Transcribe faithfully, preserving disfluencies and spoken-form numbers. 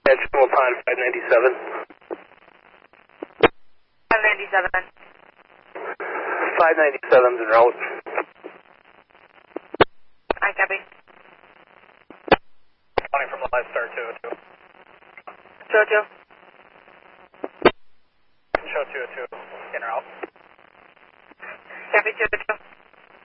Edge Pond five ninety-seven. five ninety-seven. five ninety-seven's en route. I copy. Calling from live star two oh two. two oh two. Show two oh two, in route. Copy two oh two.